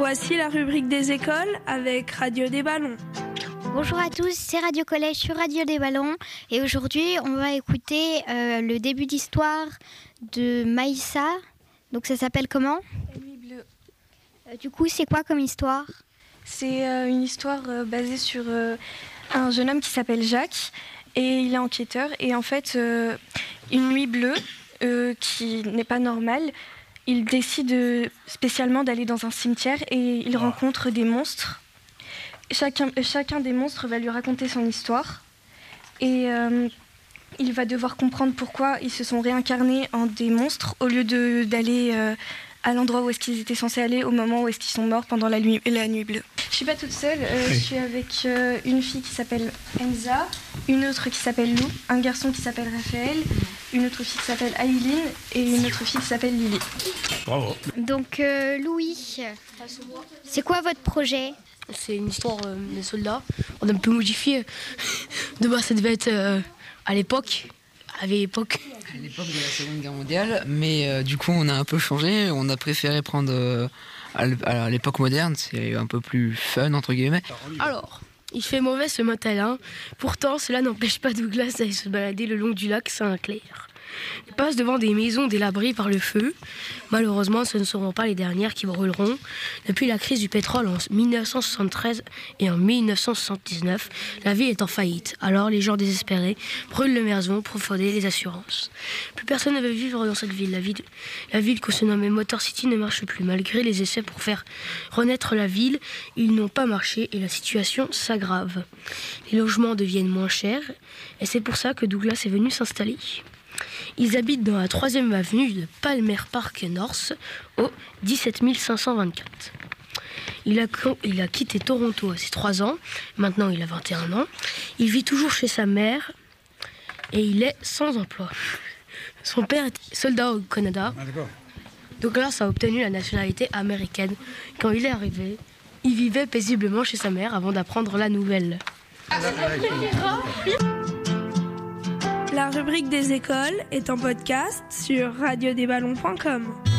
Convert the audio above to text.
Voici la rubrique des écoles avec Radio des Ballons. Bonjour à tous, c'est Radio Collège sur Radio des Ballons et aujourd'hui on va écouter le début d'histoire de Maïssa. Donc ça s'appelle comment ? La nuit bleue. Du coup c'est quoi comme histoire ? C'est une histoire basée sur un jeune homme qui s'appelle Jacques et il est enquêteur et en fait une nuit bleue qui n'est pas normale, il décide spécialement d'aller dans un cimetière et il rencontre des monstres. Chacun des monstres va lui raconter son histoire et il va devoir comprendre pourquoi ils se sont réincarnés en des monstres au lieu d'aller à l'endroit où est-ce qu'ils étaient censés aller au moment où est-ce qu'ils sont morts pendant la nuit bleue. Je suis pas toute seule, je suis avec une fille qui s'appelle Enza, une autre qui s'appelle Lou, un garçon qui s'appelle Raphaël, une autre fille qui s'appelle Aileen et une autre fille qui s'appelle Lily. Bravo. Donc Louis, c'est quoi votre projet ? C'est une histoire des soldats. On a un peu modifié. De base, ça devait être à l'époque de la Seconde Guerre mondiale, mais du coup, on a un peu changé. On a préféré prendre à l'époque moderne. C'est un peu plus fun, entre guillemets. Alors, il fait mauvais ce matin-là. Pourtant, cela n'empêche pas Douglas d'aller se balader le long du lac Saint-Clair. Il passe devant des maisons délabrées par le feu. Malheureusement, ce ne seront pas les dernières qui brûleront. Depuis la crise du pétrole en 1973 et en 1979, la ville est en faillite. Alors les gens désespérés brûlent le maison pour frauder les assurances. Plus personne ne veut vivre dans cette ville. La ville qu'on se nommait Motor City ne marche plus. Malgré les essais pour faire renaître la ville, ils n'ont pas marché et la situation s'aggrave. Les logements deviennent moins chers et c'est pour ça que Douglas est venu s'installer. Ils habitent dans la 3e avenue de Palmer Park North au 17 524. Il a quitté Toronto à ses 3 ans, maintenant il a 21 ans. Il vit toujours chez sa mère et il est sans emploi. Son père est soldat au Canada. Douglas a obtenu la nationalité américaine. Quand il est arrivé, il vivait paisiblement chez sa mère avant d'apprendre la nouvelle. La rubrique des écoles est en podcast sur radiodesballons.com.